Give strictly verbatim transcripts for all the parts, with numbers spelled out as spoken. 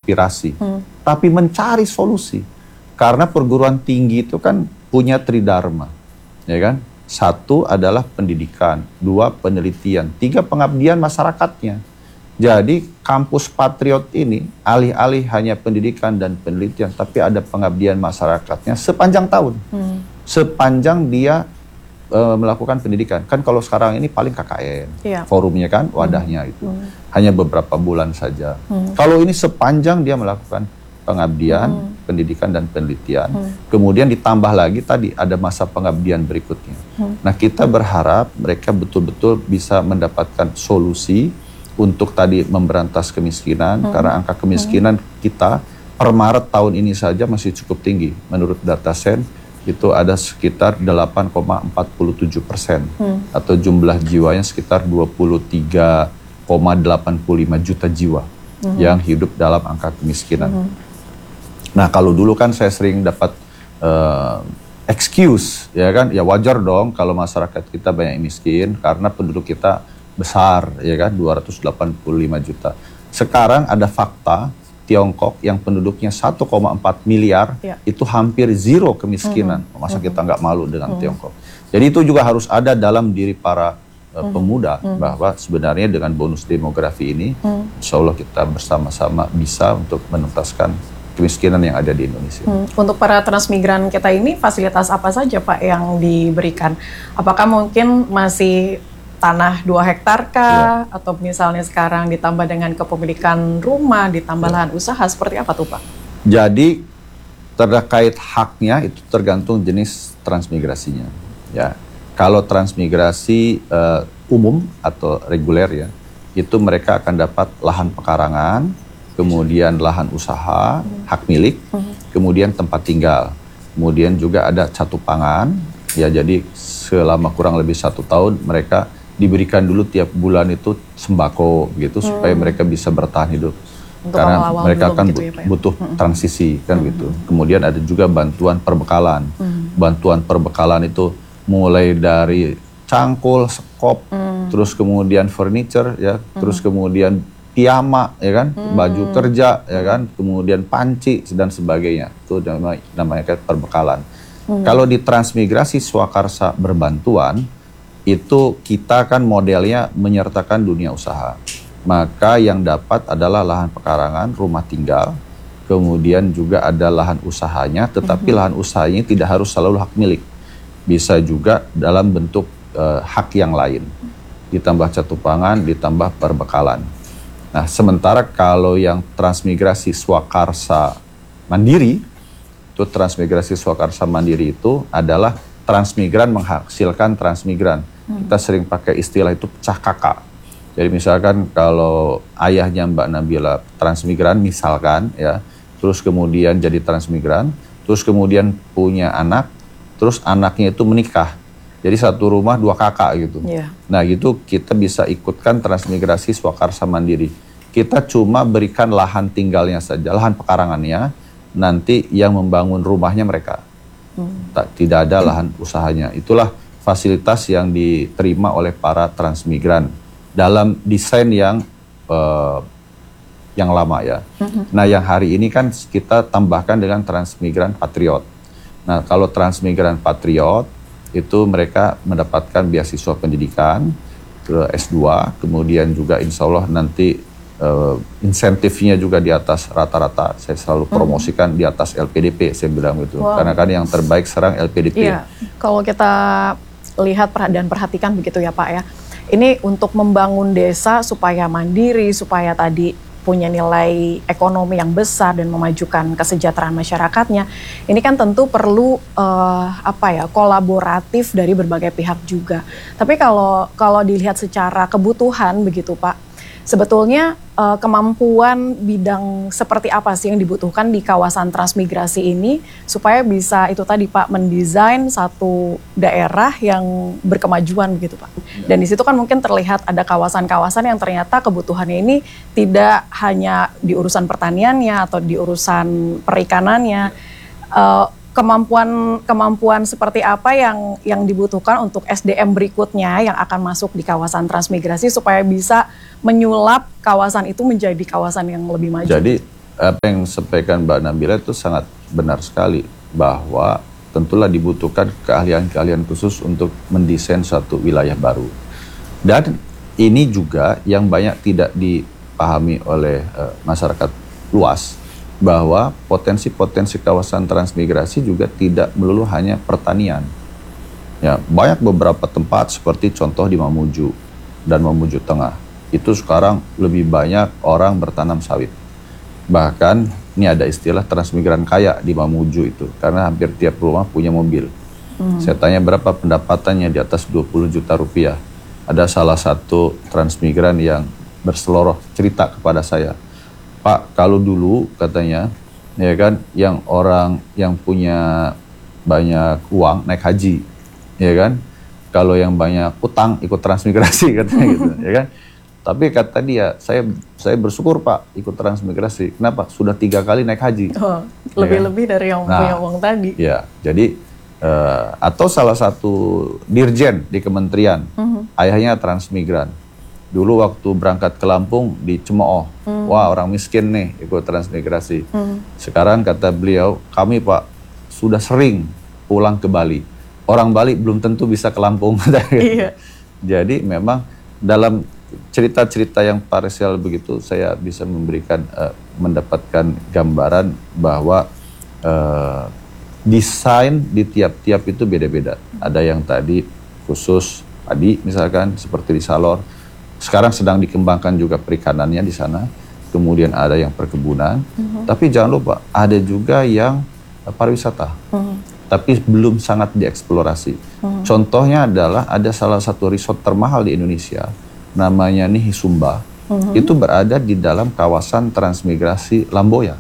aspirasi, hmm. tapi mencari solusi. Karena perguruan tinggi itu kan punya tridharma, ya kan? Satu adalah pendidikan, dua penelitian, tiga pengabdian masyarakatnya. Jadi kampus Patriot ini alih-alih hanya pendidikan dan penelitian, tapi ada pengabdian masyarakatnya sepanjang tahun. Hmm. Sepanjang dia uh, melakukan pendidikan. Kan kalau sekarang ini paling K K N, yeah. forumnya kan, wadahnya hmm. itu. Hmm. Hanya beberapa bulan saja. Hmm. Kalau ini sepanjang dia melakukan pengabdian, hmm. pendidikan dan penelitian. Hmm. Kemudian ditambah lagi tadi ada masa pengabdian berikutnya. Hmm. Nah kita berharap mereka betul-betul bisa mendapatkan solusi untuk tadi memberantas kemiskinan, hmm. karena angka kemiskinan hmm. kita per Maret tahun ini saja masih cukup tinggi. Menurut data Sen itu ada sekitar delapan koma empat tujuh persen hmm. atau jumlah jiwanya sekitar dua puluh tiga koma delapan lima juta jiwa hmm. yang hidup dalam angka kemiskinan. Hmm. Nah kalau dulu kan saya sering dapat uh, excuse, ya kan, ya wajar dong kalau masyarakat kita banyak miskin karena penduduk kita besar, ya kan, dua ratus delapan puluh lima juta. Sekarang ada fakta Tiongkok yang penduduknya satu koma empat miliar, ya. Itu hampir zero kemiskinan. Mm-hmm. Masa kita nggak malu dengan mm-hmm. Tiongkok? Jadi itu juga harus ada dalam diri para uh, mm-hmm. pemuda, mm-hmm. bahwa sebenarnya dengan bonus demografi ini, mm-hmm. insya Allah kita bersama-sama bisa untuk menuntaskan kemiskinan yang ada di Indonesia. Hmm. Untuk para transmigran kita ini, fasilitas apa saja Pak yang diberikan? Apakah mungkin masih tanah dua hektar kah? Ya. Atau misalnya sekarang ditambah dengan kepemilikan rumah, ditambah ya. lahan usaha, seperti apa tuh Pak? Jadi terkait haknya itu tergantung jenis transmigrasinya. Ya, kalau transmigrasi uh, umum atau reguler ya, itu mereka akan dapat lahan pekarangan, kemudian lahan usaha, hmm. hak milik, hmm. kemudian tempat tinggal, kemudian juga ada catu pangan. Ya, jadi selama kurang lebih satu tahun mereka diberikan dulu tiap bulan itu sembako gitu hmm. supaya mereka bisa bertahan hidup. Untuk karena mereka kan gitu ya, Pak, ya? butuh hmm. transisi kan hmm. gitu. Kemudian ada juga bantuan perbekalan. Hmm. Bantuan perbekalan itu mulai dari cangkul, sekop, hmm. terus kemudian furniture ya, hmm. terus kemudian piyama ya kan, hmm. baju kerja ya kan, kemudian panci dan sebagainya. Itu namanya, namanya perbekalan. Hmm. Kalau di transmigrasi swakarsa berbantuan itu kita kan modelnya menyertakan dunia usaha. Maka yang dapat adalah lahan pekarangan, rumah tinggal, kemudian juga ada lahan usahanya, tetapi mm-hmm. lahan usahanya tidak harus selalu hak milik. Bisa juga dalam bentuk uh, hak yang lain. Ditambah catu pangan, ditambah perbekalan. Nah, sementara kalau yang transmigrasi swakarsa mandiri, itu transmigrasi swakarsa mandiri itu adalah transmigran menghasilkan transmigran. Hmm. Kita sering pakai istilah itu pecah kakak. Jadi misalkan kalau ayahnya Mbak Nabila transmigran misalkan ya, terus kemudian jadi transmigran, terus kemudian punya anak, terus anaknya itu menikah. Jadi satu rumah dua kakak gitu. Yeah. Nah gitu kita bisa ikutkan transmigrasi swakarsa mandiri. Kita cuma berikan lahan tinggalnya saja, lahan pekarangannya, nanti yang membangun rumahnya mereka. Hmm. Tak, tidak ada lahan usahanya. Itulah fasilitas yang diterima oleh para transmigran dalam desain yang uh, yang lama ya. Hmm. Nah yang hari ini kan kita tambahkan dengan transmigran patriot. Nah kalau transmigran patriot itu mereka mendapatkan beasiswa pendidikan ke S dua, kemudian juga insya Allah nanti Uh, insentifnya juga di atas rata-rata. Saya selalu promosikan mm. di atas L P D P, saya bilang gitu. Wow. Karena kan yang terbaik serang L P D P. Iya. Kalau kita lihat dan perhatikan begitu ya Pak ya, ini untuk membangun desa supaya mandiri, supaya tadi punya nilai ekonomi yang besar dan memajukan kesejahteraan masyarakatnya, ini kan tentu perlu uh, apa ya, kolaboratif dari berbagai pihak juga. Tapi kalau kalau dilihat secara kebutuhan begitu Pak, sebetulnya uh, kemampuan bidang seperti apa sih yang dibutuhkan di kawasan transmigrasi ini supaya bisa itu tadi Pak mendesain satu daerah yang berkemajuan begitu Pak. Dan di situ kan mungkin terlihat ada kawasan-kawasan yang ternyata kebutuhannya ini tidak hanya di urusan pertaniannya atau di urusan perikanannya. Uh, kemampuan kemampuan seperti apa yang yang dibutuhkan untuk S D M berikutnya yang akan masuk di kawasan transmigrasi supaya bisa menyulap kawasan itu menjadi kawasan yang lebih maju. Jadi apa yang disampaikan Mbak Nabila itu sangat benar sekali, bahwa tentulah dibutuhkan keahlian-keahlian khusus untuk mendesain suatu wilayah baru. Dan ini juga yang banyak tidak dipahami oleh uh, masyarakat luas, bahwa potensi-potensi kawasan transmigrasi juga tidak melulu hanya pertanian. Ya, banyak beberapa tempat seperti contoh di Mamuju dan Mamuju Tengah, itu sekarang lebih banyak orang bertanam sawit. Bahkan ini ada istilah transmigran kaya di Mamuju itu, karena hampir tiap rumah punya mobil. Hmm. Saya tanya berapa pendapatannya, di atas dua puluh juta rupiah. Ada salah satu transmigran yang berseloroh cerita kepada saya, Pak, kalau dulu katanya, ya kan, yang orang yang punya banyak uang naik haji, ya kan, kalau yang banyak utang ikut transmigrasi katanya gitu, ya kan. Tapi kata dia, saya saya bersyukur Pak ikut transmigrasi. Kenapa? Sudah tiga kali naik haji. Oh, lebih-lebih ya kan? Dari yang nah, punya uang tadi. Ya, jadi uh, atau salah satu dirjen di kementerian, uh-huh. ayahnya transmigran. Dulu waktu berangkat ke Lampung dicemooh, uh-huh. wah orang miskin nih ikut transmigrasi. Uh-huh. Sekarang kata beliau, kami Pak sudah sering pulang ke Bali. Orang Bali belum tentu bisa ke Lampung. Iya. Jadi memang dalam cerita-cerita yang parsial begitu, saya bisa memberikan uh, mendapatkan gambaran bahwa uh, desain di tiap-tiap itu beda-beda. Ada yang tadi khusus padi misalkan seperti di Salor. Sekarang sedang dikembangkan juga perikanannya di sana. Kemudian ada yang perkebunan. Uh-huh. Tapi jangan lupa ada juga yang uh, pariwisata. Uh-huh. Tapi belum sangat dieksplorasi. Uh-huh. Contohnya adalah ada salah satu resort termahal di Indonesia, namanya nih Sumba, uh-huh. itu berada di dalam kawasan transmigrasi Lamboya.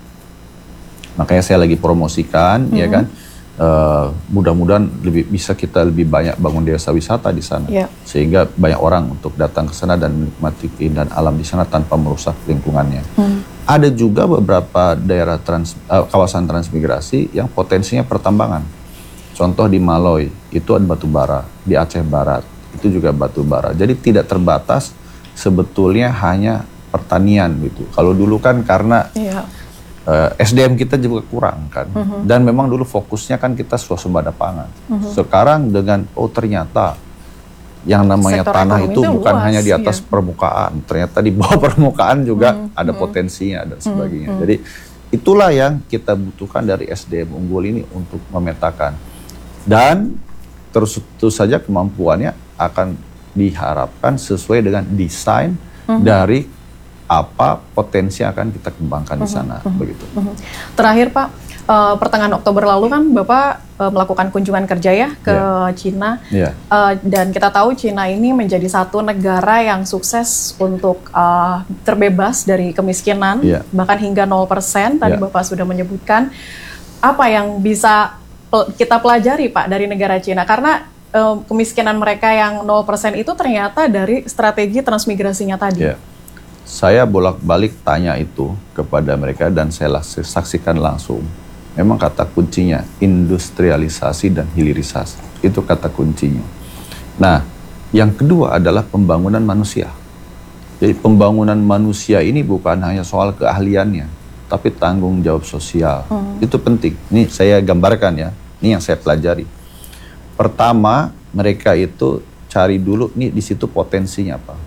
Makanya saya lagi promosikan, uh-huh. ya kan, uh, mudah-mudahan lebih bisa kita lebih banyak bangun desa wisata di sana, yeah. sehingga banyak orang untuk datang ke sana dan menikmati keindahan alam di sana tanpa merusak lingkungannya. Uh-huh. Ada juga beberapa daerah trans, uh, kawasan transmigrasi yang potensinya pertambangan. Contoh di Maloy itu ada batu bara, di Aceh Barat itu juga batu bara. Jadi tidak terbatas sebetulnya hanya pertanian gitu. Kalau dulu kan karena iya. uh, S D M kita juga kurang kan. Uh-huh. Dan memang dulu fokusnya kan kita swasembada pangan. Uh-huh. Sekarang dengan oh ternyata yang namanya sektor tanah itu bukan luas, hanya di atas iya. permukaan. Ternyata di bawah permukaan juga uh-huh. ada potensinya dan sebagainya. Uh-huh. Jadi itulah yang kita butuhkan dari S D M unggul ini untuk memetakan. Dan terus terus saja kemampuannya akan diharapkan sesuai dengan desain uh-huh. dari apa potensi yang akan kita kembangkan uh-huh. di sana, uh-huh. begitu. Uh-huh. Terakhir Pak, uh, pertengahan Oktober lalu kan Bapak uh, melakukan kunjungan kerja ya ke yeah. Cina, yeah. Uh, dan kita tahu Cina ini menjadi satu negara yang sukses untuk uh, terbebas dari kemiskinan, yeah. bahkan hingga nol persen. Tadi yeah. Bapak sudah menyebutkan. Apa yang bisa kita pelajari Pak dari negara Cina? Karena Uh, kemiskinan mereka yang nol persen itu ternyata dari strategi transmigrasinya tadi. Ya. Saya bolak-balik tanya itu kepada mereka dan saya saksikan langsung. Memang kata kuncinya industrialisasi dan hilirisasi. Itu kata kuncinya. Nah, yang kedua adalah pembangunan manusia. Jadi pembangunan manusia ini bukan hanya soal keahliannya, tapi tanggung jawab sosial. Hmm. Itu penting. Ini saya gambarkan ya. Ini yang saya pelajari. Pertama, mereka itu cari dulu nih di situ potensinya apa.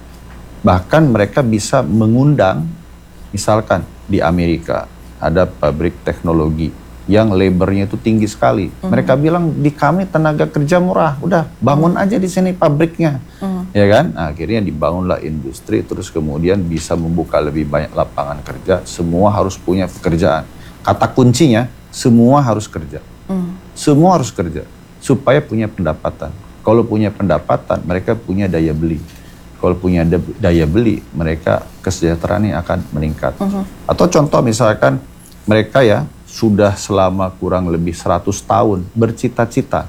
Bahkan mereka bisa mengundang, misalkan di Amerika ada pabrik teknologi yang labornya itu tinggi sekali. Mm-hmm. Mereka bilang di kami tenaga kerja murah, udah bangun mm-hmm. aja di sini pabriknya, mm-hmm. ya kan? Nah, akhirnya dibangunlah industri, terus kemudian bisa membuka lebih banyak lapangan kerja. Semua harus punya pekerjaan. Kata kuncinya semua harus kerja, mm-hmm. semua harus kerja. Supaya punya pendapatan. Kalau punya pendapatan, mereka punya daya beli. Kalau punya daya beli, mereka kesejahteraannya akan meningkat. Uh-huh. Atau contoh misalkan mereka ya sudah selama kurang lebih seratus tahun bercita-cita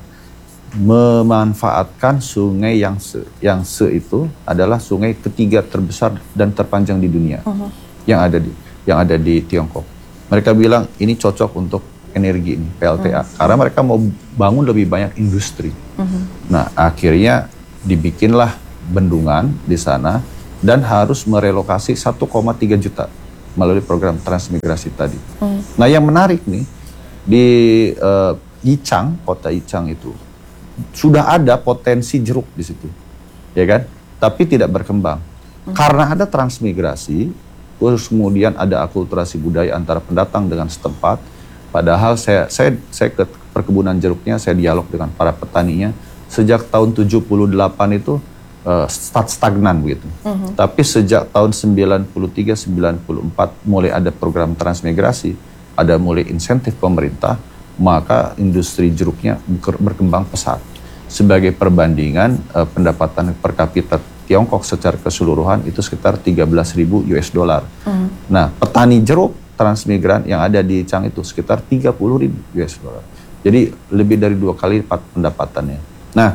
memanfaatkan sungai yang se. Yang se itu adalah sungai ketiga terbesar dan terpanjang di dunia. Uh-huh. Yang ada di yang ada di Tiongkok. Mereka bilang ini cocok untuk energi ini, P L T A. Uh-huh. Karena mereka mau bangun lebih banyak industri. Uh-huh. Nah, akhirnya dibikinlah bendungan di sana dan harus merelokasi satu koma tiga juta melalui program transmigrasi tadi. Hmm. Nah yang menarik nih, di uh, Yichang, kota Yichang itu, sudah ada potensi jeruk di situ, ya kan? Tapi tidak berkembang. Hmm. Karena ada transmigrasi, terus kemudian ada akulturasi budaya antara pendatang dengan setempat. Padahal saya, saya, saya ke perkebunan jeruknya, saya dialog dengan para petaninya, sejak tahun tujuh puluh delapan itu, Uh, start stagnan begitu. Uh-huh. Tapi sejak tahun sembilan puluh tiga sembilan puluh empat mulai ada program transmigrasi, ada mulai insentif pemerintah, maka industri jeruknya berkembang pesat. Sebagai perbandingan, uh, pendapatan per kapita Tiongkok secara keseluruhan itu sekitar tiga belas ribu U S dollar. Uh-huh. Nah, petani jeruk transmigran yang ada di Yichang itu sekitar tiga puluh ribu U S dollar. Jadi lebih dari dua kali lipat pendapatannya. Nah,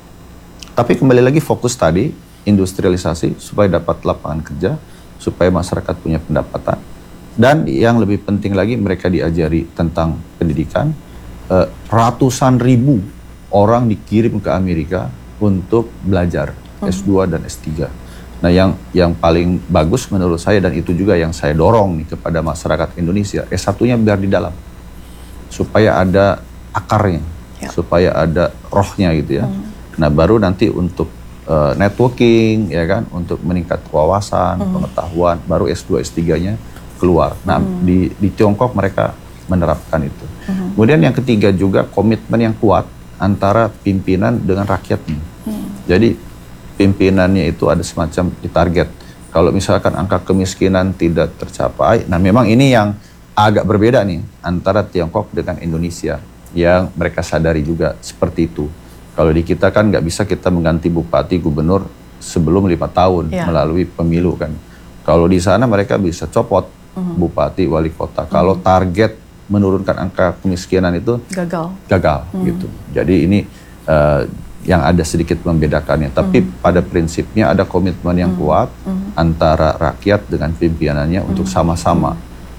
tapi kembali lagi fokus tadi, industrialisasi supaya dapat lapangan kerja, supaya masyarakat punya pendapatan. Dan yang lebih penting lagi mereka diajari tentang pendidikan. Eh, ratusan ribu orang dikirim ke Amerika untuk belajar hmm. S dua dan S tiga. Nah yang yang paling bagus menurut saya, dan itu juga yang saya dorong nih kepada masyarakat Indonesia, S satu-nya biar di dalam. Supaya ada akarnya, ya. Supaya ada rohnya gitu ya. Hmm. Nah baru nanti untuk uh, networking ya kan, untuk meningkat wawasan, mm. pengetahuan, baru S dua S tiga-nya keluar. Nah mm. di di Tiongkok mereka menerapkan itu. Mm. Kemudian yang ketiga juga komitmen yang kuat antara pimpinan dengan rakyatnya. Mm. Jadi pimpinannya itu ada semacam ditarget. Kalau misalkan angka kemiskinan tidak tercapai, nah memang ini yang agak berbeda nih antara Tiongkok dengan Indonesia, yang mereka sadari juga seperti itu. Kalau di kita kan nggak bisa kita mengganti bupati, gubernur sebelum lima tahun ya. Melalui pemilu kan. Kalau di sana mereka bisa copot uh-huh. bupati, wali kota. Uh-huh. Kalau target menurunkan angka kemiskinan itu gagal, gagal uh-huh. gitu. Jadi ini uh, yang ada sedikit membedakannya. Tapi uh-huh. pada prinsipnya ada komitmen yang uh-huh. kuat uh-huh. antara rakyat dengan pimpinannya uh-huh. untuk sama-sama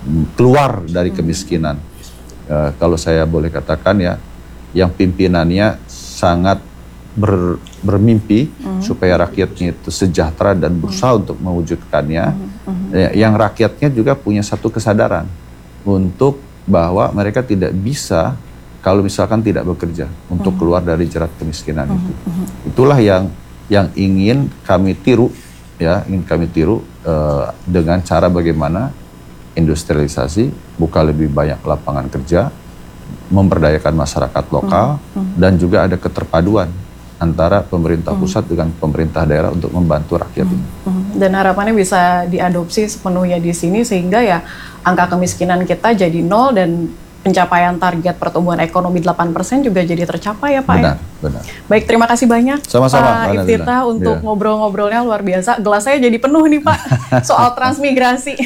keluar dari uh-huh. kemiskinan. Uh, kalau saya boleh katakan ya, yang pimpinannya sangat ber, bermimpi mm. supaya rakyatnya itu sejahtera dan berusaha mm. untuk mewujudkannya. Mm. Mm. Ya, yang rakyatnya juga punya satu kesadaran untuk bahwa mereka tidak bisa kalau misalkan tidak bekerja untuk mm. keluar dari jerat kemiskinan mm. itu. Mm. Itulah yang yang ingin kami tiru, ya, ingin kami tiru uh, dengan cara bagaimana industrialisasi, buka lebih banyak lapangan kerja, memberdayakan masyarakat lokal, hmm. Hmm. dan juga ada keterpaduan antara pemerintah hmm. pusat dengan pemerintah daerah untuk membantu rakyat ini. Hmm. Hmm. Dan harapannya bisa diadopsi sepenuhnya di sini sehingga ya angka kemiskinan kita jadi nol dan pencapaian target pertumbuhan ekonomi delapan persen juga jadi tercapai ya Pak. Benar, ya? benar. Baik, terima kasih banyak Sama-sama, Pak Iftitah untuk yeah. ngobrol-ngobrolnya luar biasa. Gelas saya jadi penuh nih Pak soal transmigrasi.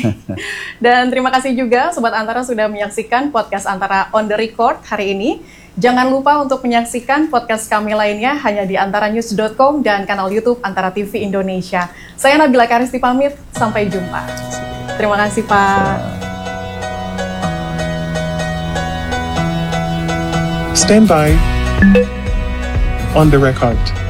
Dan terima kasih juga Sobat Antara sudah menyaksikan podcast Antara on the record hari ini. Jangan lupa untuk menyaksikan podcast kami lainnya hanya di antaranews dot com dan kanal YouTube Antara T V Indonesia. Saya Nabila Karisti pamit, sampai jumpa. Terima kasih Pak. Stand by on the record.